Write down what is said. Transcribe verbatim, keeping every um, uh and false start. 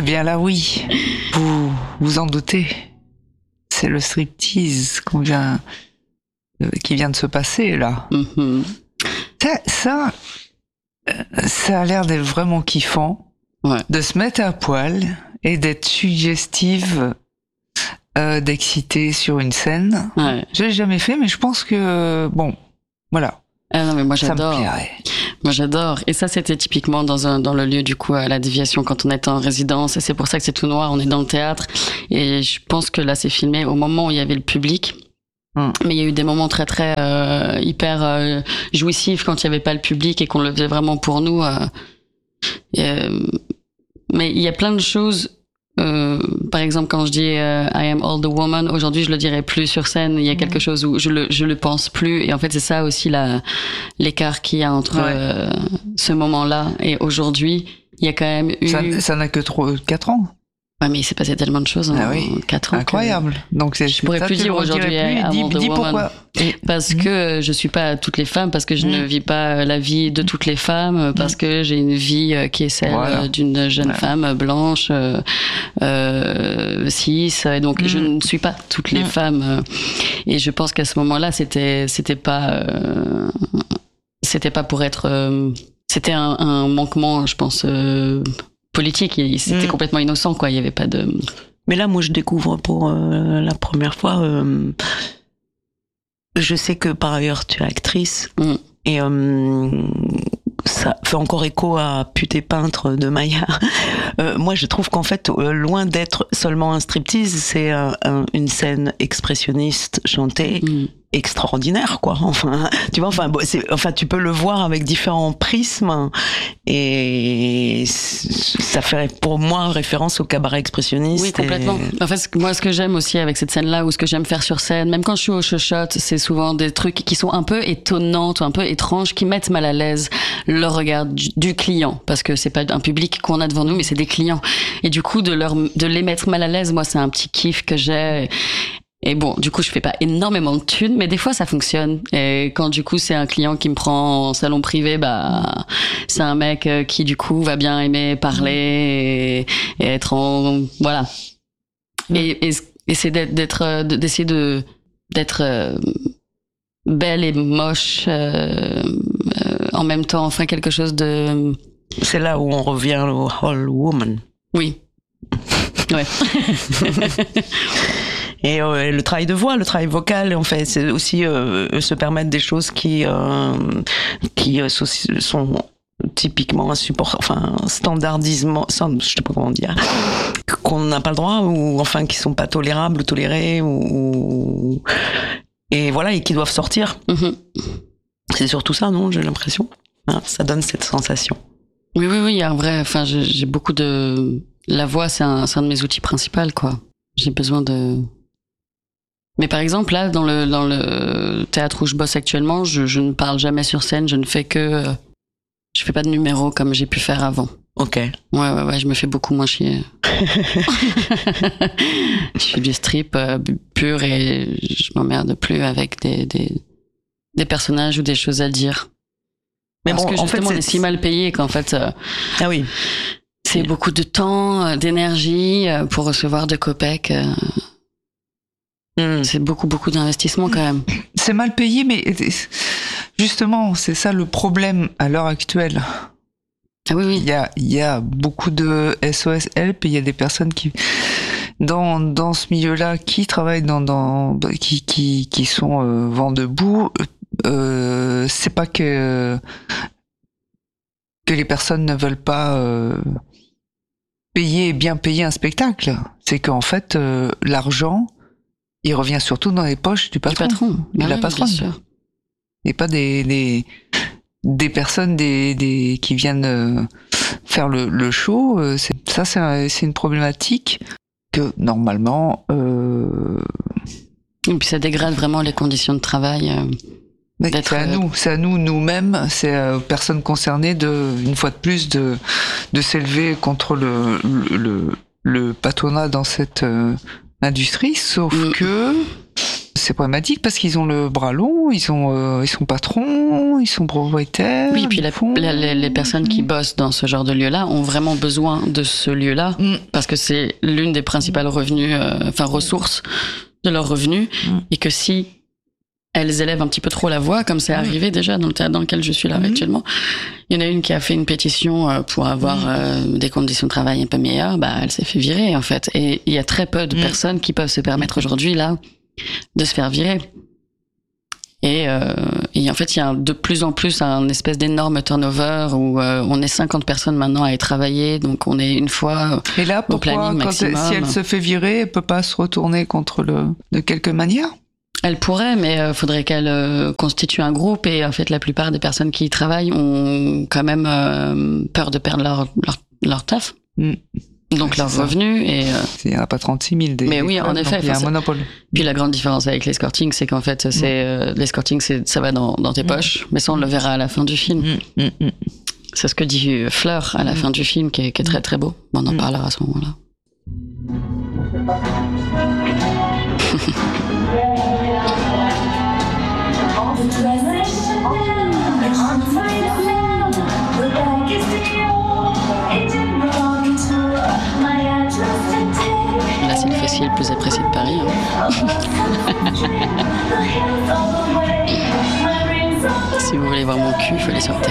Eh bien là, oui. Vous vous en doutez. C'est le striptease qu'on vient, euh, qui vient de se passer, là. Mm-hmm. Ça, ça, ça a l'air d'être vraiment kiffant. Ouais. De se mettre à poil et d'être suggestive, euh, d'exciter sur une scène. Ouais. Je l'ai jamais fait, mais je pense que, bon, voilà. Ah non, mais moi j'adore. Ça me plairait. Moi j'adore. Et ça, c'était typiquement dans un, dans le lieu, du coup, à la déviation, quand on était en résidence. Et c'est pour ça que c'est tout noir, on est dans le théâtre. Et je pense que là, c'est filmé au moment où il y avait le public. Hum. Mais il y a eu des moments très, très, euh, hyper, euh, jouissifs quand il y avait pas le public et qu'on le faisait vraiment pour nous. Euh, et, euh, mais il y a plein de choses. Euh, par exemple, quand je dis euh, I am all the woman, aujourd'hui je le dirais plus sur scène. Il y a quelque chose où je le je le pense plus, et en fait c'est ça aussi la l'écart qu'il y a entre ouais. euh, ce moment-là et aujourd'hui. Il y a quand même eu. Ça, ça n'a que trois, quatre ans. Ouais, mais il s'est passé tellement de choses en ah oui. quatre ans. Incroyable. Que Donc c'est, je pourrais ça, plus dire aujourd'hui. Dis, dis pourquoi. Parce que je suis pas toutes les femmes, parce que je mmh. ne vis pas la vie de toutes les femmes, parce mmh. que j'ai une vie qui est celle voilà. d'une jeune ouais. femme blanche, euh, euh, cis, et donc mmh. je ne suis pas toutes les mmh. femmes. Et je pense qu'à ce moment-là, c'était c'était pas euh, c'était pas pour être euh, c'était un, un manquement, je pense. Euh, politique, c'était mmh. complètement innocent, quoi. Il y avait pas de. Mais là, moi, je découvre pour euh, la première fois. Euh, je sais que par ailleurs, tu es actrice mmh. et euh, ça fait encore écho à Pute et peintre de Maya. Euh, moi, je trouve qu'en fait, euh, loin d'être seulement un striptease, c'est euh, un, une scène expressionniste chantée. Mmh. extraordinaire, quoi. Enfin, tu vois, enfin, c'est, enfin, tu peux le voir avec différents prismes, et ça fait pour moi référence au cabaret expressionniste. Oui, complètement. Et... En fait, moi, ce que j'aime aussi avec cette scène-là, ou ce que j'aime faire sur scène, même quand je suis au chuchote, c'est souvent des trucs qui sont un peu étonnants, ou un peu étranges, qui mettent mal à l'aise le regard du, du client, parce que c'est pas un public qu'on a devant nous, mais c'est des clients. Et du coup, de leur, de les mettre mal à l'aise, moi, c'est un petit kiff que j'ai. Et bon, du coup, je fais pas énormément de thunes, mais des fois, ça fonctionne. Et quand, du coup, c'est un client qui me prend en salon privé, bah, c'est un mec qui, du coup, va bien aimer parler et, et être en, voilà. Et, et, et c'est d'être, d'être, d'essayer de, d'être belle et moche, euh, en même temps, enfin, quelque chose de... C'est là où on revient au whole woman. Oui. Ouais. Et euh, le travail de voix, le travail vocal, en fait, c'est aussi euh, se permettre des choses qui euh, qui euh, sont typiquement insupportables, enfin standardisement, je sais pas comment dire, qu'on n'a pas le droit, ou enfin qui sont pas tolérables ou tolérées, ou et voilà, et qui doivent sortir. Mm-hmm. C'est surtout ça, non? J'ai l'impression. Hein, ça donne cette sensation. Oui, oui, oui. Il y a un vrai. Enfin, j'ai, j'ai beaucoup de. La voix, c'est un, c'est un de mes outils principaux, quoi. J'ai besoin de. Mais par exemple, là, dans le, dans le théâtre où je bosse actuellement, je, je ne parle jamais sur scène, je ne fais que... Je fais pas de numéros comme j'ai pu faire avant. Ok. Ouais, ouais, ouais, je me fais beaucoup moins chier. Je fais du strip euh, pur, et je m'emmerde plus avec des, des, des personnages ou des choses à dire. Mais Parce bon, que justement, en fait, on est si mal payé qu'en fait... Euh, ah oui. C'est beaucoup de temps, d'énergie pour recevoir de copecs. Euh, Mmh. C'est beaucoup, beaucoup d'investissement quand même. C'est mal payé, mais justement, c'est ça le problème à l'heure actuelle. Ah oui, oui. Il y a, il y a beaucoup de S O S Help, et il y a des personnes qui, dans, dans ce milieu-là, qui travaillent dans, dans, qui, qui, qui sont euh, vent debout. Euh, c'est pas que, que les personnes ne veulent pas euh, payer, bien payer un spectacle. C'est qu'en fait, euh, l'argent, il revient surtout dans les poches du patron, du patron. et de la oui, patronne. Et pas des, des, des personnes des, des, qui viennent euh, faire le, le show. C'est, ça, c'est, un, c'est une problématique que, normalement... Euh... Et puis ça dégrade vraiment les conditions de travail. Euh, d'être... C'est à nous, c'est à nous, nous-mêmes, c'est aux personnes concernées, de, une fois de plus, de, de s'élever contre le, le, le, le patronat dans cette... Euh, industrie, sauf mmh. que c'est problématique parce qu'ils ont le bras long, ils sont, euh, ils sont patrons, ils sont propriétaires. Oui, puis la, la, les, les personnes qui bossent dans ce genre de lieu-là ont vraiment besoin de ce lieu-là mm. parce que c'est l'une des principales revenus, euh, enfin ressources de leurs revenus, mm. et que si elles élèvent un petit peu trop la voix, comme c'est arrivé déjà dans le théâtre dans lequel je suis là mmh. actuellement. Il y en a une qui a fait une pétition pour avoir mmh. euh, des conditions de travail un peu meilleures, bah, elle s'est fait virer, en fait. Et il y a très peu de mmh. personnes qui peuvent se permettre aujourd'hui, là, de se faire virer. Et, euh, et en fait, il y a de plus en plus un espèce d'énorme turnover où euh, on est cinquante personnes maintenant à y travailler, donc on est une fois et là, au planning quand maximum. Elle, si elle se fait virer, elle peut pas se retourner contre le, de quelque manière? Elle pourrait, mais il euh, faudrait qu'elle euh, constitue un groupe, et en fait, la plupart des personnes qui y travaillent ont quand même euh, peur de perdre leur, leur, leur taf. Mm. Donc, leur revenu. Et, euh... il n'y en a pas trente-six mille. Des, mais oui, en effet. Il y a un monopole. Puis la grande différence avec l'escorting, c'est qu'en fait, c'est, mm. euh, l'escorting, c'est, ça va dans, dans tes mm. poches, mais ça, on le verra à la fin du film. Mm. Mm. C'est ce que dit Fleur à la mm. fin du film, qui est, qui est très très beau. On en mm. parlera à ce moment-là. Là, c'est le fessier le plus apprécié de Paris. Hein. Si vous voulez voir mon cul, il faut aller sur Terre.